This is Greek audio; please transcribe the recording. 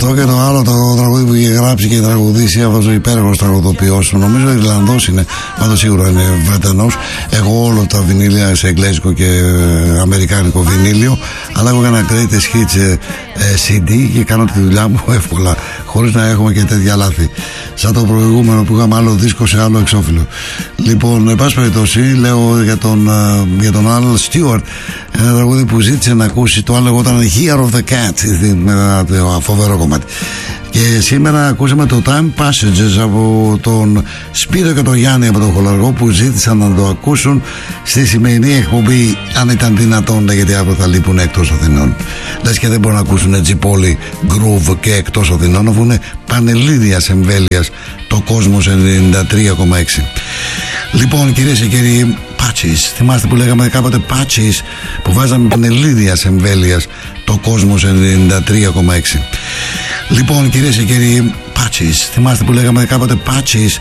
Αυτό και το άλλο το τραγούδι που είχε γράψει και τραγουδίσει αυτός ο υπέροχος τραγουδοποιός, νομίζω Ιρλανδός είναι, πάντως σίγουρα είναι Βρετανός. Εγώ όλα τα βινίλια σε εγγλέζικο και αμερικάνικο βινίλιο, αλλά έχω ένα greatest hits CD και κάνω τη δουλειά μου εύκολα, χωρίς να έχουμε και τέτοια λάθη. Σαν το προηγούμενο που είχαμε άλλο δίσκο σε άλλο εξώφυλλο. Λοιπόν, εν πάση περιπτώσει, λέω για τον Al Stewart, ένα τραγούδι που ζήτησε να ακούσει. Το άλλο λεγόταν Year of the Cat, ένα φοβερό κομμάτι. Και σήμερα ακούσαμε το Time Passages από τον Σπύρο και τον Γιάννη από τον Χολαργό, που ζήτησαν να το ακούσουν στη σημερινή εκπομπή, αν ήταν δυνατόν, γιατί αύριο θα λείπουν εκτός Αθηνών. Λες και δεν μπορούν να ακούσουν Τζιπόλι Groove και εκτός Αθηνών, αφού είναι πανελλήνιας εμβέλειας το Κόσμος 93,6. Λοιπόν, κυρίες και κύριοι, Patches, θυμάστε που λέγαμε κάποτε Patches, που βάζαμε πανελλήνιας εμβέλειας το Κόσμος 93,6. Λοιπόν, κυρίες και κύριοι, Patches, θυμάστε που λέγαμε κάποτε Patches,